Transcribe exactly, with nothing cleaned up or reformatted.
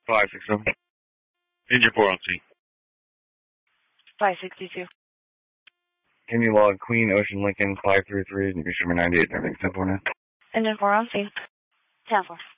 five six seven. Engine four on scene. five sixty-two. Can you log Queen Ocean Lincoln five three three, and you can show me ninety-eight, everything's ten four now? Engine four on scene. ten four.